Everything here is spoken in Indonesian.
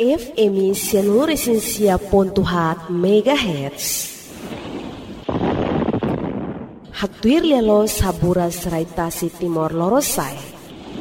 FM Seluruh Pontuhat MHz. Haktuir lelo sabura serai tasi timor lorosai.